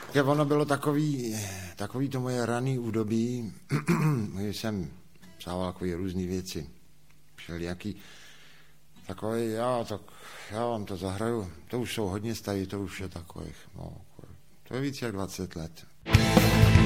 Ono bylo takový to moje raný údobí, kdy jsem psával takové různé věci, všelijaký, takový, tak já vám to zahraju, to už jsou hodně starý, to už je takových, no, to je víc jak 20 let.